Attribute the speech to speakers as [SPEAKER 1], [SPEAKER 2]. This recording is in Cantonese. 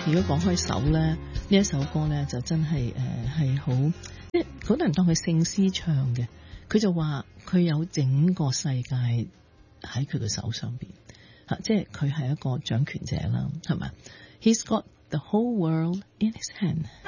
[SPEAKER 1] 如果講開手咧，呢一首歌咧就真係係好，即係好多人當佢聖詩唱嘅，佢就話佢有整個世界喺佢嘅手上邊，即係佢係一個掌權者啦，係咪？He's got the whole world in his hand.